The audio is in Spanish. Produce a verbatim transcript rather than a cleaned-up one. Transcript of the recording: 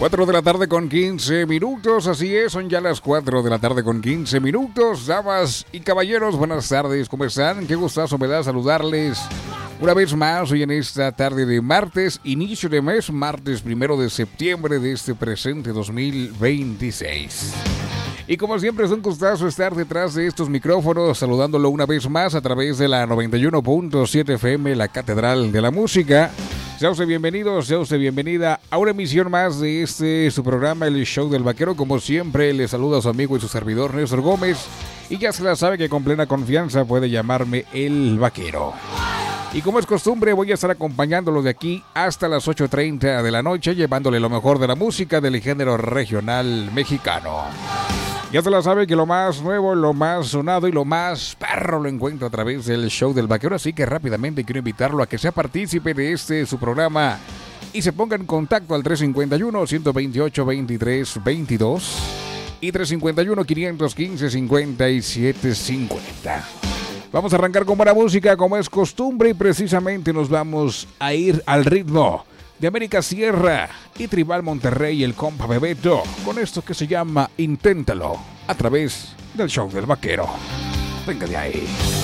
cuatro de la tarde con quince minutos, así es, son ya las cuatro de la tarde con quince minutos. Damas y caballeros, buenas tardes, ¿cómo están? Qué gustazo me da saludarles una vez más hoy en esta tarde de martes, inicio de mes, martes primero de septiembre de este presente dos mil veintiséis. Y como siempre es un gustazo estar detrás de estos micrófonos, saludándolo una vez más a través de la noventa y uno punto siete F M, la Catedral de la Música. Sea usted bienvenido, sea usted bienvenida a una emisión más de este su programa, El Show del Vaquero. Como siempre, le saluda a su amigo y su servidor, Néstor Gómez. Y ya se la sabe que con plena confianza puede llamarme El Vaquero. Y como es costumbre, voy a estar acompañándolo de aquí hasta las ocho treinta de la noche, llevándole lo mejor de la música del género regional mexicano. Ya se la sabe que lo más nuevo, lo más sonado y lo más perro lo encuentro a través del Show del Vaquero. Así que rápidamente quiero invitarlo a que sea partícipe de este su programa y se ponga en contacto al tres cinco uno, uno dos ocho, veintitrés veintidós y tres cinco uno, cinco uno cinco, cincuenta y siete cincuenta. Vamos a arrancar con buena música como es costumbre y precisamente nos vamos a ir al ritmo de América Sierra y Tribal Monterrey y el compa Bebeto con esto que se llama Inténtalo a través del Show del Vaquero. Venga de ahí.